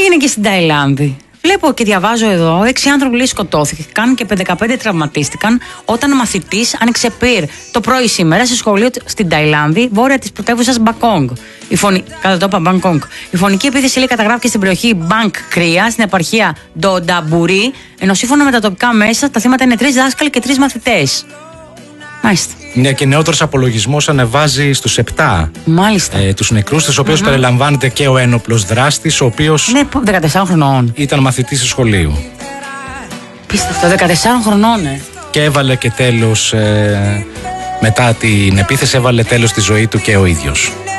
έγινε και στην Ταϊλάνδη? Βλέπω και διαβάζω εδώ, 6 άνθρωποι λέει σκοτώθηκαν και 15 τραυματίστηκαν όταν μαθητής άνοιξε πυρ το πρωί σήμερα σε σχολείο στην Ταϊλάνδη, βόρεια της πρωτεύουσας Μπαγκόγκ. Η φωνική επίθεση λέει καταγράφηκε στην περιοχή Μπανκ Κρία, στην επαρχία Ντονταμπουρί, ενώ σύμφωνα με τα τοπικά μέσα τα θύματα είναι 3 δάσκαλοι και 3 μαθητές. Μάλιστα. Ναι, και νεότερος απολογισμός ανεβάζει στους 7 τους νεκρούς, στους οποίους περιλαμβάνεται και ο ένοπλος δράστης, ο οποίος είναι 14 χρονών. Ήταν μαθητής του σχολείου. Πίστευτο, 14 χρονών, Και έβαλε και τέλος, μετά την επίθεση, έβαλε τέλος στη ζωή του και ο ίδιος.